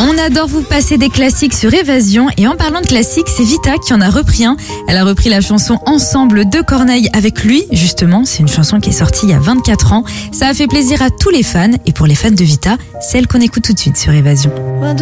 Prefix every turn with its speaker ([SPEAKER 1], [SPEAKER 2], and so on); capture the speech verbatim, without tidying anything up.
[SPEAKER 1] On adore vous passer des classiques sur Évasion et en parlant de classiques, c'est Vita qui en a repris un. Elle a repris la chanson Ensemble de Corneille avec lui, justement. C'est une chanson qui est sortie il y a vingt-quatre ans. Ça a fait plaisir à tous les fans et pour les fans de Vita, celle qu'on écoute tout de suite sur Évasion.